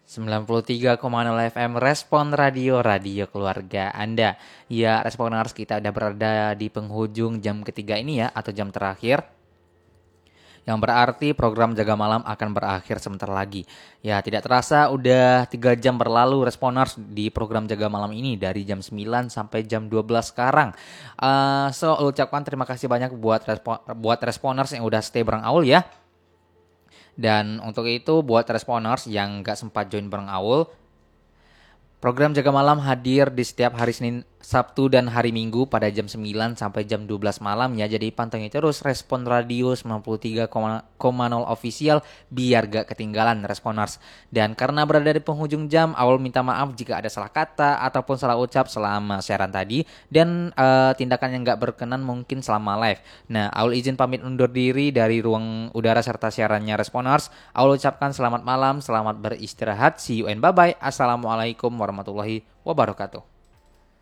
93,0 FM Respon Radio, radio keluarga Anda. Ya, Responers, kita udah berada di penghujung jam ketiga ini ya, atau jam terakhir. Yang berarti program Jaga Malam akan berakhir sebentar lagi. Ya, tidak terasa udah 3 jam berlalu Responers di program Jaga Malam ini dari jam 9 sampai jam 12 sekarang. Ucapkan terima kasih banyak buat Responers yang udah stay bareng Aul ya. Dan untuk itu buat Responers yang gak sempat join bareng Aul, program Jaga Malam hadir di setiap hari Senin, Sabtu, dan hari Minggu pada jam 9 sampai jam 12 malam ya. Jadi pantengin terus Respon Radio 93,0 official biar gak ketinggalan Responers. Dan karena berada di penghujung jam, Aul minta maaf jika ada salah kata ataupun salah ucap selama siaran tadi. Dan tindakan yang gak berkenan mungkin selama live. Nah, Aul izin pamit undur diri dari ruang udara serta siarannya Responers. Aul ucapkan selamat malam, selamat beristirahat. See you and bye-bye. Assalamualaikum warahmatullahi wabarakatuh.